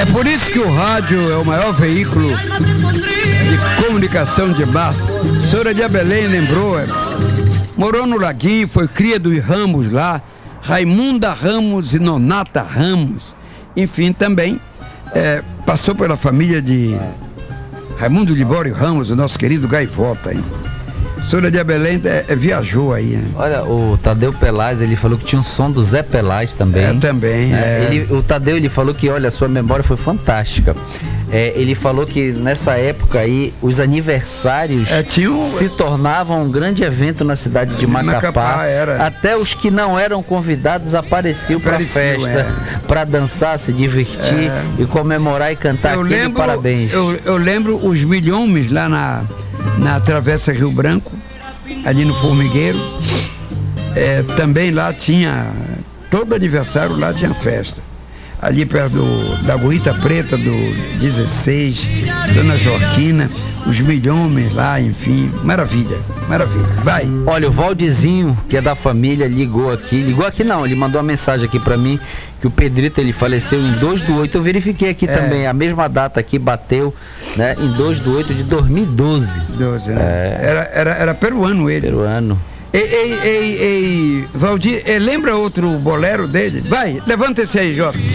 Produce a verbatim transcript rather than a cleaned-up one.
É por isso que o rádio é o maior veículo de comunicação de massa. A senhora de Belém lembrou, é, morou no Laguinho, foi cria dos Ramos lá, Raimunda Ramos e Nonata Ramos. Enfim, também é, passou pela família de Raimundo Libório Ramos, o nosso querido Gaivota, hein? A senhora de Belém é, é, viajou aí, né? Olha, o Tadeu Pelaz, ele falou que tinha um som do Zé Pelaz também. É, também, é. Ele, o Tadeu, ele falou que, olha, a sua memória foi fantástica. É, ele falou que nessa época aí, os aniversários é, tinha um... se tornavam um grande evento na cidade de Macapá. Macapá era. Até os que não eram convidados apareciam para festa, é. para dançar, se divertir é. e comemorar e cantar aquele lembro, parabéns. Eu, eu lembro os milhões lá na... na Travessa Rio Branco, ali no Formigueiro, é, também lá tinha, todo aniversário lá tinha festa. Ali perto do, da Guita Preta, do dezesseis, Dona Joaquina, os milhões lá, enfim, maravilha, maravilha, vai. Olha, o Valdizinho, que é da família, ligou aqui, ligou aqui não, ele mandou uma mensagem aqui pra mim, que o Pedrito, ele faleceu em dois do oito, eu verifiquei aqui é. também, a mesma data aqui, bateu, né, em dois do oito de dois mil e doze. doze, né? É. Era, era, era peruano ele. Peruano. Ei, ei, ei, ei, Valdir, lembra outro bolero dele? Vai, levanta esse aí, Jota.